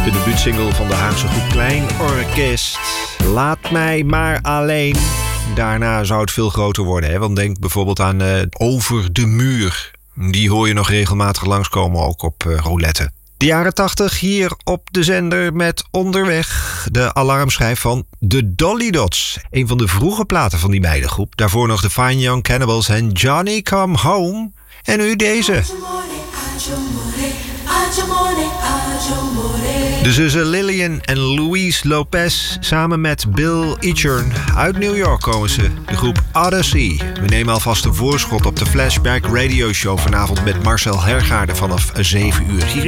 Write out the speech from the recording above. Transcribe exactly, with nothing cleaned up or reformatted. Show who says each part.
Speaker 1: De debuutsingle van de Haagse groep Klein Orkest. Laat mij maar alleen. Daarna zou het veel groter worden. Hè? Want denk bijvoorbeeld aan uh, Over de Muur. Die hoor je nog regelmatig langskomen, ook op uh, roulette. De jaren tachtig hier op de zender met Onderweg. De alarmschijf van de Dolly Dots. Een van de vroege platen van die meidengroep. Daarvoor nog de Fine Young Cannibals en Johnny Come Home. En nu deze. De zussen Lillian en Louise Lopez samen met Bill Eachern. Uit New York komen ze, de groep Odyssey. We nemen alvast een voorschot op de Flashback Radio Show vanavond met Marcel Hergaarde vanaf zeven uur.